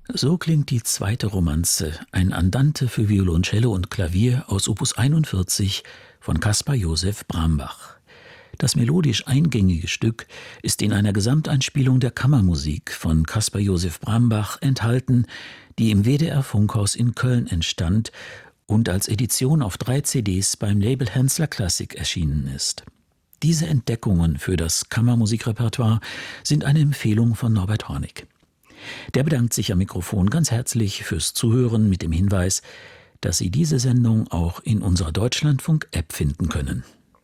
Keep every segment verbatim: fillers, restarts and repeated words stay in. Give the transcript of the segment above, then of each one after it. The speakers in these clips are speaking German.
So klingt die zweite Romanze, ein Andante für Violoncello und Klavier aus Opus einundvierzig von Caspar Josef Brambach. Das melodisch eingängige Stück ist in einer Gesamteinspielung der Kammermusik von Caspar Josef Brambach enthalten, die im W D R-Funkhaus in Köln entstand und als Edition auf drei C Ds beim Label Hensler Classic erschienen ist. Diese Entdeckungen für das Kammermusikrepertoire sind eine Empfehlung von Norbert Hornig. Der bedankt sich am Mikrofon ganz herzlich fürs Zuhören mit dem Hinweis, dass Sie diese Sendung auch in unserer Deutschlandfunk-App finden können.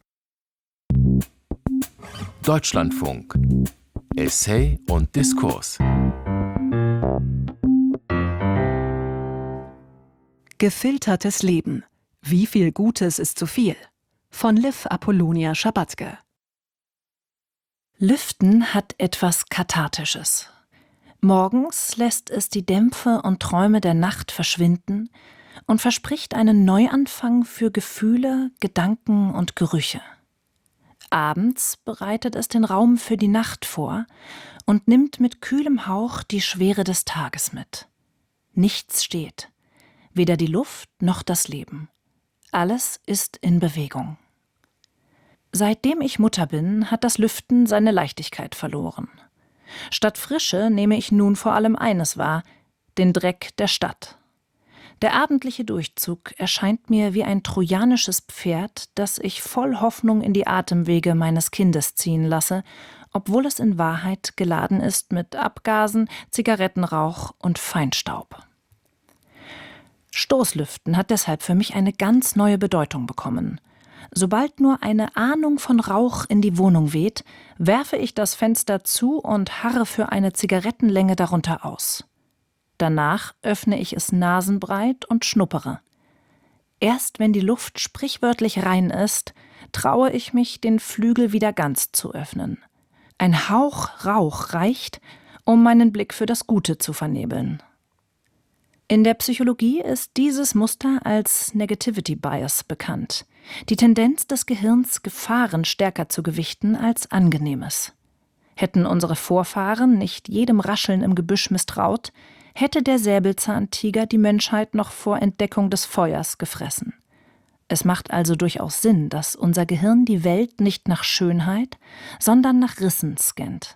Deutschlandfunk. Essay und Diskurs. Gefiltertes Leben. Wie viel Gutes ist zu viel? Von Liv Apollonia Schabatzke. Lüften hat etwas Kathartisches. Morgens lässt es die Dämpfe und Träume der Nacht verschwinden und verspricht einen Neuanfang für Gefühle, Gedanken und Gerüche. Abends bereitet es den Raum für die Nacht vor und nimmt mit kühlem Hauch die Schwere des Tages mit. Nichts steht, weder die Luft noch das Leben. Alles ist in Bewegung. Seitdem ich Mutter bin, hat das Lüften seine Leichtigkeit verloren. Statt Frische nehme ich nun vor allem eines wahr: den Dreck der Stadt. Der abendliche Durchzug erscheint mir wie ein trojanisches Pferd, das ich voll Hoffnung in die Atemwege meines Kindes ziehen lasse, obwohl es in Wahrheit geladen ist mit Abgasen, Zigarettenrauch und Feinstaub. Stoßlüften hat deshalb für mich eine ganz neue Bedeutung bekommen. Sobald nur eine Ahnung von Rauch in die Wohnung weht, werfe ich das Fenster zu und harre für eine Zigarettenlänge darunter aus. Danach öffne ich es nasenbreit und schnuppere. Erst wenn die Luft sprichwörtlich rein ist, traue ich mich, den Flügel wieder ganz zu öffnen. Ein Hauch Rauch reicht, um meinen Blick für das Gute zu vernebeln. In der Psychologie ist dieses Muster als Negativity Bias bekannt. Die Tendenz des Gehirns, Gefahren stärker zu gewichten als Angenehmes. Hätten unsere Vorfahren nicht jedem Rascheln im Gebüsch misstraut, hätte der Säbelzahntiger die Menschheit noch vor Entdeckung des Feuers gefressen. Es macht also durchaus Sinn, dass unser Gehirn die Welt nicht nach Schönheit, sondern nach Rissen scannt.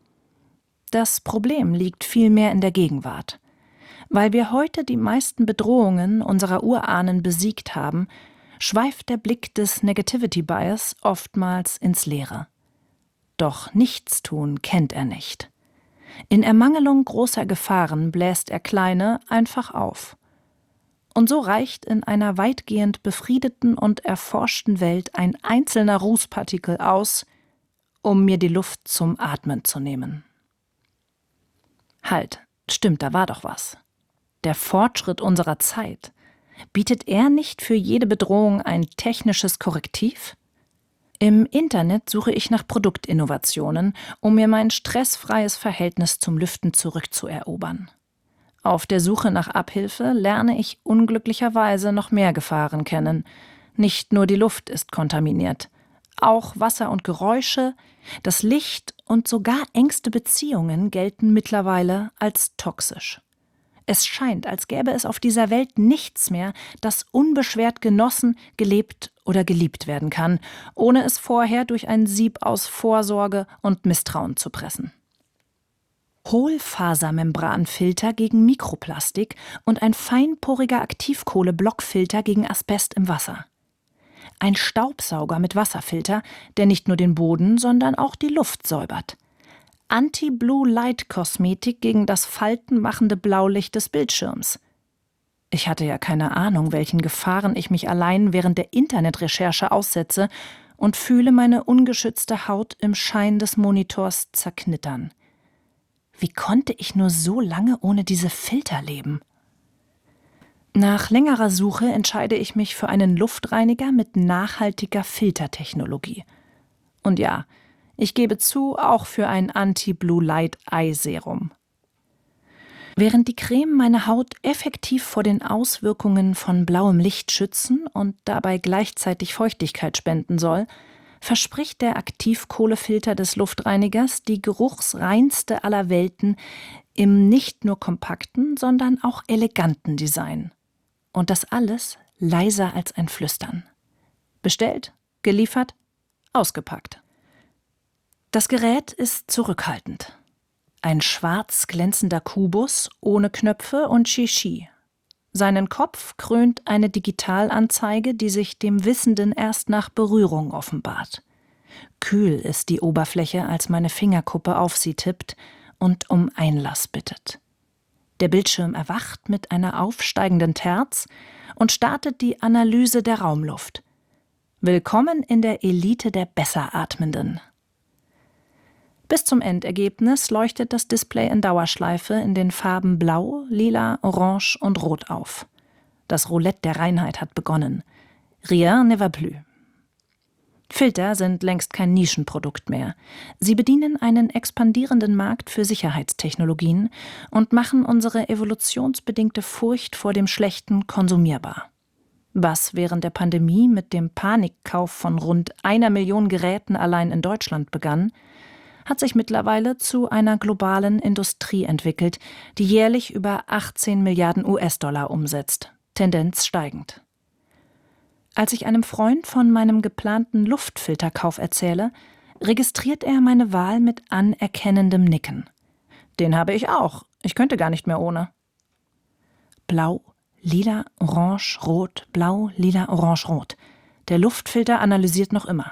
Das Problem liegt vielmehr in der Gegenwart. Weil wir heute die meisten Bedrohungen unserer Urahnen besiegt haben, schweift der Blick des Negativity Bias oftmals ins Leere. Doch Nichtstun kennt er nicht. In Ermangelung großer Gefahren bläst er kleine einfach auf. Und so reicht in einer weitgehend befriedeten und erforschten Welt ein einzelner Rußpartikel aus, um mir die Luft zum Atmen zu nehmen. Halt, stimmt, da war doch was. Der Fortschritt unserer Zeit, bietet er nicht für jede Bedrohung ein technisches Korrektiv? Im Internet suche ich nach Produktinnovationen, um mir mein stressfreies Verhältnis zum Lüften zurückzuerobern. Auf der Suche nach Abhilfe lerne ich unglücklicherweise noch mehr Gefahren kennen. Nicht nur die Luft ist kontaminiert, auch Wasser und Geräusche, das Licht und sogar engste Beziehungen gelten mittlerweile als toxisch. Es scheint, als gäbe es auf dieser Welt nichts mehr, das unbeschwert genossen, gelebt oder geliebt werden kann, ohne es vorher durch ein Sieb aus Vorsorge und Misstrauen zu pressen. Hohlfasermembranfilter gegen Mikroplastik und ein feinporiger Aktivkohle-Blockfilter gegen Asbest im Wasser. Ein Staubsauger mit Wasserfilter, der nicht nur den Boden, sondern auch die Luft säubert. Anti-Blue-Light-Kosmetik gegen das faltenmachende Blaulicht des Bildschirms. Ich hatte ja keine Ahnung, welchen Gefahren ich mich allein während der Internetrecherche aussetze und fühle meine ungeschützte Haut im Schein des Monitors zerknittern. Wie konnte ich nur so lange ohne diese Filter leben? Nach längerer Suche entscheide ich mich für einen Luftreiniger mit nachhaltiger Filtertechnologie. Und ja, ich gebe zu, auch für ein Anti-Blue-Light-Eye-Serum. Während die Creme meine Haut effektiv vor den Auswirkungen von blauem Licht schützen und dabei gleichzeitig Feuchtigkeit spenden soll, verspricht der Aktivkohlefilter des Luftreinigers die geruchsreinste aller Welten im nicht nur kompakten, sondern auch eleganten Design. Und das alles leiser als ein Flüstern. Bestellt, geliefert, ausgepackt. Das Gerät ist zurückhaltend. Ein schwarz glänzender Kubus ohne Knöpfe und Shishi. Seinen Kopf krönt eine Digitalanzeige, die sich dem Wissenden erst nach Berührung offenbart. Kühl ist die Oberfläche, als meine Fingerkuppe auf sie tippt und um Einlass bittet. Der Bildschirm erwacht mit einer aufsteigenden Terz und startet die Analyse der Raumluft. Willkommen in der Elite der Besseratmenden. Bis zum Endergebnis leuchtet das Display in Dauerschleife in den Farben Blau, Lila, Orange und Rot auf. Das Roulette der Reinheit hat begonnen. Rien ne va plus. Filter sind längst kein Nischenprodukt mehr. Sie bedienen einen expandierenden Markt für Sicherheitstechnologien und machen unsere evolutionsbedingte Furcht vor dem Schlechten konsumierbar. Was während der Pandemie mit dem Panikkauf von rund einer Million Geräten allein in Deutschland begann, hat sich mittlerweile zu einer globalen Industrie entwickelt, die jährlich über achtzehn Milliarden U S-Dollar umsetzt, Tendenz steigend. Als ich einem Freund von meinem geplanten Luftfilterkauf erzähle, registriert er meine Wahl mit anerkennendem Nicken. Den habe ich auch, ich könnte gar nicht mehr ohne. Blau, Lila, Orange, Rot, Blau, Lila, Orange, Rot. Der Luftfilter analysiert noch immer.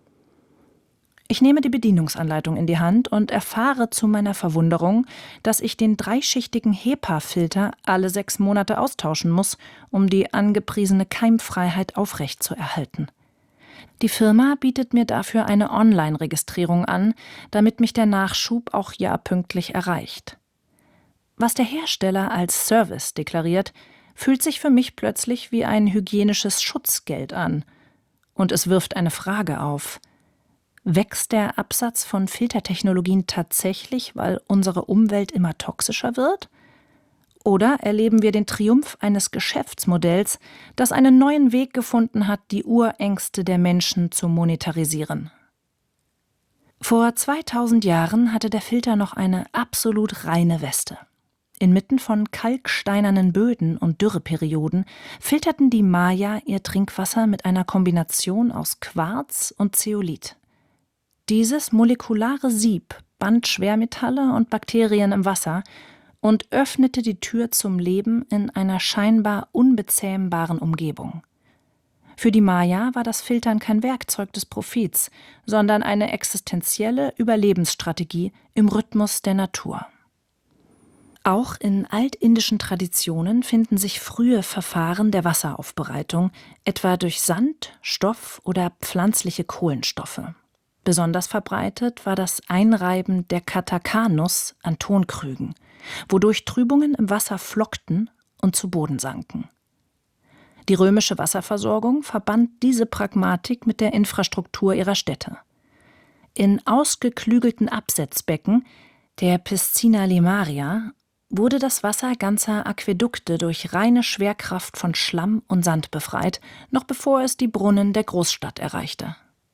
Ich nehme die Bedienungsanleitung in die Hand und erfahre zu meiner Verwunderung, dass ich den dreischichtigen HEPA-Filter alle sechs Monate austauschen muss, um die angepriesene Keimfreiheit aufrechtzuerhalten. Die Firma bietet mir dafür eine Online-Registrierung an, damit mich der Nachschub auch jahrpünktlich erreicht. Was der Hersteller als Service deklariert, fühlt sich für mich plötzlich wie ein hygienisches Schutzgeld an. Und es wirft eine Frage auf. Wächst der Absatz von Filtertechnologien tatsächlich, weil unsere Umwelt immer toxischer wird? Oder erleben wir den Triumph eines Geschäftsmodells, das einen neuen Weg gefunden hat, die Urängste der Menschen zu monetarisieren? Vor zweitausend Jahren hatte der Filter noch eine absolut reine Weste. Inmitten von kalksteinernen Böden und Dürreperioden filterten die Maya ihr Trinkwasser mit einer Kombination aus Quarz und Zeolit. Dieses molekulare Sieb band Schwermetalle und Bakterien im Wasser und öffnete die Tür zum Leben in einer scheinbar unbezähmbaren Umgebung. Für die Maya war das Filtern kein Werkzeug des Profits, sondern eine existenzielle Überlebensstrategie im Rhythmus der Natur. Auch in altindischen Traditionen finden sich frühe Verfahren der Wasseraufbereitung, etwa durch Sand, Stoff oder pflanzliche Kohlenstoffe. Besonders verbreitet war das Einreiben der Katakanus an Tonkrügen, wodurch Trübungen im Wasser flockten und zu Boden sanken. Die römische Wasserversorgung verband diese Pragmatik mit der Infrastruktur ihrer Städte. In ausgeklügelten Absetzbecken, der Piscina Limaria, wurde das Wasser ganzer Aquädukte durch reine Schwerkraft von Schlamm und Sand befreit, noch bevor es die Brunnen der Großstadt erreichte.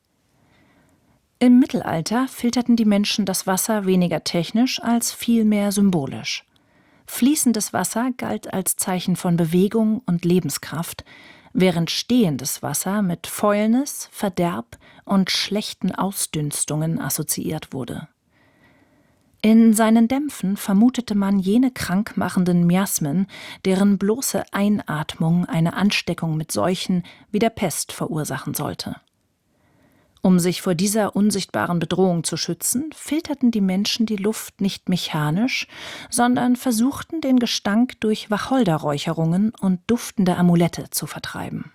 Im Mittelalter filterten die Menschen das Wasser weniger technisch als vielmehr symbolisch. Fließendes Wasser galt als Zeichen von Bewegung und Lebenskraft, während stehendes Wasser mit Fäulnis, Verderb und schlechten Ausdünstungen assoziiert wurde. In seinen Dämpfen vermutete man jene krankmachenden Miasmen, deren bloße Einatmung eine Ansteckung mit Seuchen wie der Pest verursachen sollte. Um sich vor dieser unsichtbaren Bedrohung zu schützen, filterten die Menschen die Luft nicht mechanisch, sondern versuchten, den Gestank durch Wacholderräucherungen und duftende Amulette zu vertreiben.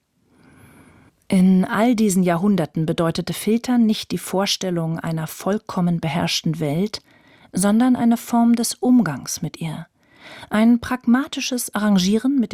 In all diesen Jahrhunderten bedeutete Filtern nicht die Vorstellung einer vollkommen beherrschten Welt, sondern eine Form des Umgangs mit ihr, ein pragmatisches Arrangieren mit